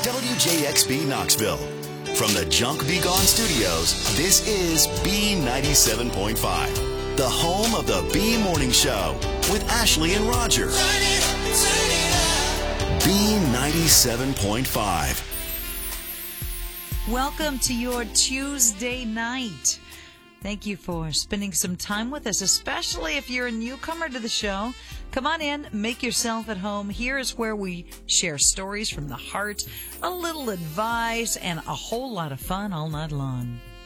WJXB Knoxville. From the Junk Be Gone studios, this is B97.5, the home of the B Morning Show with Ashley and Roger. B97.5. Welcome to your Tuesday night. Thank you for spending some time with us, especially if you're a newcomer to the show. Come on in, make yourself at home. Here is where we share stories from the heart, a little advice, and a whole lot of fun all night long.